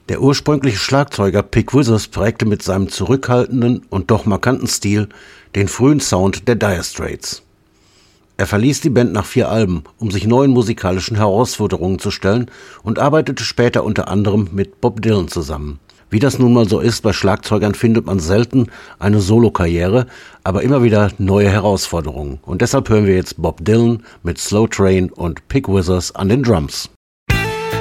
Der ursprüngliche Schlagzeuger Pig Withers prägte mit seinem zurückhaltenden und doch markanten Stil den frühen Sound der Dire Straits. Er verließ die Band nach 4 Alben, um sich neuen musikalischen Herausforderungen zu stellen und arbeitete später unter anderem mit Bob Dylan zusammen. Wie das nun mal so ist, bei Schlagzeugern findet man selten eine Solokarriere, aber immer wieder neue Herausforderungen. Und deshalb hören wir jetzt Bob Dylan mit Slow Train und Pig Withers an den Drums.